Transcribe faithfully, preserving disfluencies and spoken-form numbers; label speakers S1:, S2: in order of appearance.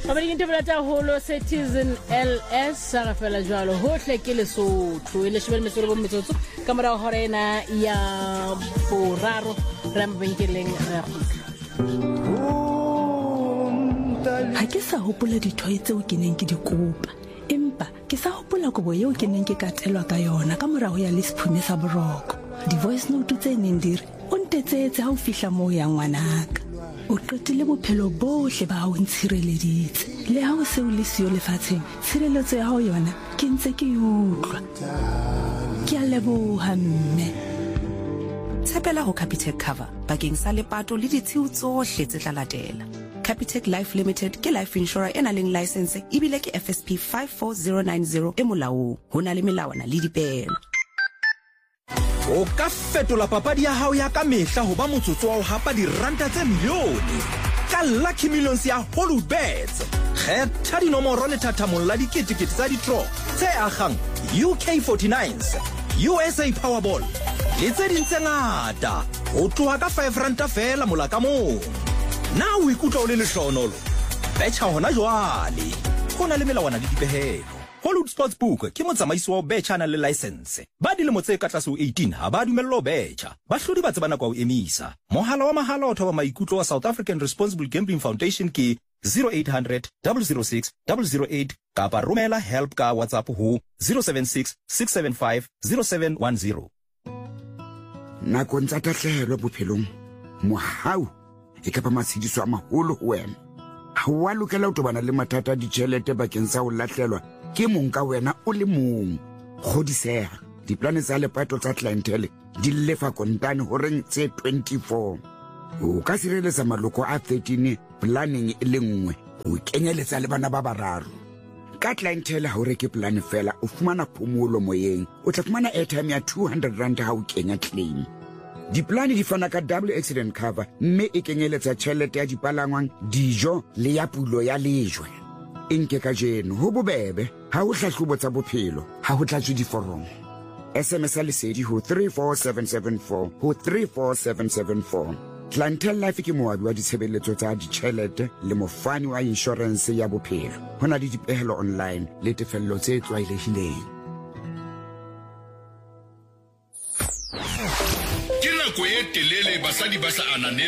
S1: Abadi interpreta holo Citizen L S sarafela jwalo hohle ke Lesotho ile shebele metsolo bo metsotso kamera horena ya boraro rambenkeleng ra khutla.
S2: Ha ke sa hopola dithoe tseo ke neng ke di kopa empa ke sa hopola kobo yeo ke neng ke katelwa ka yona ka morago ya lesiphume sa boroko di voice note tse neng dire o ntetsetse ha o fihla mo ya ngwanaka o qetile bophelo bohle ba ho ntshireleditse le ha o se o le sio lefatsheng tshireletso ya ho yona ke ntse ke utlwa ke a leboha mme.
S3: Tshepela ho Capitec cover bakeng sa lepato le ditshiu tsohle tse tla latela. Capitec Life Limited ke life insurer ena leng license ebile ke F S P five four zero nine zero e molaong hona le melawana le dipehelo.
S4: O ka fetola papadi ya hao ya ka mehla ho ba motsotso wa ho hapa diranta tse milione ka Lucky Millions ya Holubets. Kgetha dinomoro le thathamong la diketekete tsa di-draw tse akgang U K forty-nines, U S A Powerball le tse ding tse ngata ho tloha ka five ranta fela mola ka mong. Na o ikutlwa o le lehlohonolo betcha hona jwale ho na le melawana le dipehelo. Hollywood Sportsbook ke motsamaisi wa betcha na le license ba dilemo tse ka tlase ho eighteen ha ba dumellwa ho betcha ba hlodi ba tsebana kwa ho emisa. Mohala wa mahala o thoba maikutlo wa South African Responsible Gambling Foundation ke zero eight hundred, zero zero six, zero zero eight kapa romela help ka WhatsApp ho zero seven six, six seven five, zero seven one zero.
S5: Nakong tsa tahlehelo bophelong mohau e ka ba matshidiso a maholo ho wena ha wa lokela ho tobana le mathata a ditjhelete bakeng sa ho lahlelwa ke mong ka wena o le mong. Kgodiseha diplane tsa lepato tsa clientele di lefa kontane ho reng tse twenty-four o ka sireletsa maloko a thirteen planning e le nngwe o kenyeletsa le bana ba bararo. Ka clientele ha o reke plan fela o fumana phomolo moyeng o tla fumana airtime ya two hundred rand ha o kenya claim. Diplane di fana ka double accident cover mme e kenyeletsa tjhelete ya dipalangwang dijo le ya pulo ya lejwe. Inke ka jeno ho bobebe ha o hlahlobo tsa bophelo ha ho tlatswe diforomo. S M S lesedi ho three four seven seven four ho three four seven seven four. Clientele Life ke moabi wa ditshebeletso tsa ditjhelete le mofani wa insurance ya bophelo. Hona le dipehelo online le tefello tse tlwaelehileng.
S6: Ke nako e telele basadi ba sa ananela